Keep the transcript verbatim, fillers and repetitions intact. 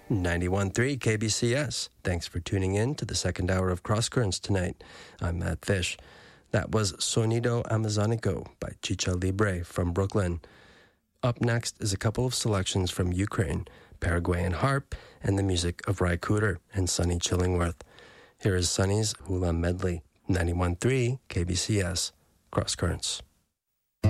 ninety-one point three K B C S. Thanks for tuning in to the second hour of Cross Currents tonight. I'm Matt Fish. That was Sonido Amazonico by Chicha Libre from Brooklyn. Up next is a couple of selections from Ukraine, Paraguayan harp, and the music of Ry Cooder and Sonny Chillingworth. Here is Sonny's Hula Medley, ninety-one point three K B C S, Cross Currents.